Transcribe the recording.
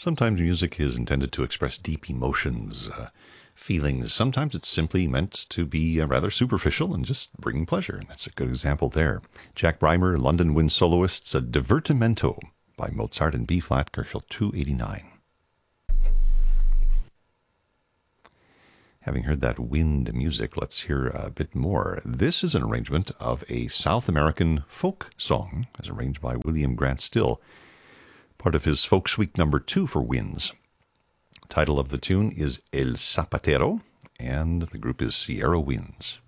Sometimes music is intended to express deep emotions, feelings. Sometimes it's simply meant to be rather superficial and just bring pleasure. And that's a good example there. Jack Brymer, London Wind Soloists, a Divertimento by Mozart in B-flat, Gershel 289. Having heard that wind music, let's hear a bit more. This is an arrangement of a South American folk song, as arranged by William Grant Still, part of his Folk Suite No. 2 for winds. Title of the tune is El Zapatero, and the group is Sierra Winds.